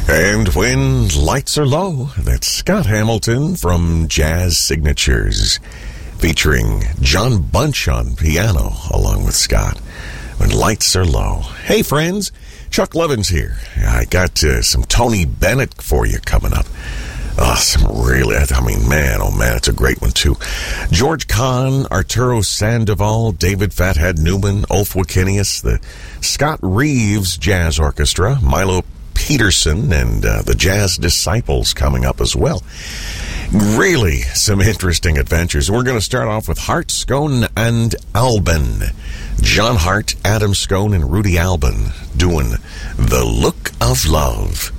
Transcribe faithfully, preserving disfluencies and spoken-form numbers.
And when lights are low, that's Scott Hamilton from Jazz Signatures, featuring John Bunch on piano along with Scott. When lights are low. Hey, friends, Chuck Levins here. I got uh, some Tony Bennett for you coming up. Oh, some really, I mean, man, oh man, it's a great one too. George Kahn, Arturo Sandoval, David Fathead Newman, Ulf Wikinius, the Scott Reeves Jazz Orchestra, Milo Peterson, and uh, the Jazz Disciples coming up as well. Really some interesting adventures. We're going to start off with Hart, Scone, and Albin. John Hart, Adam Scone, and Rudy Albin doing The Look of Love.